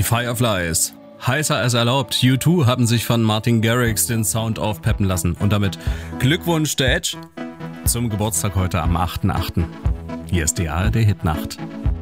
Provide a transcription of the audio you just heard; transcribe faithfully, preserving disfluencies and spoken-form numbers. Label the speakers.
Speaker 1: Die Fireflies. Heißer als erlaubt. U zwei haben sich von Martin Garrix den Sound aufpeppen lassen. Und damit Glückwunsch der Edge zum Geburtstag heute am achten achten Hier ist die A R D Hitnacht.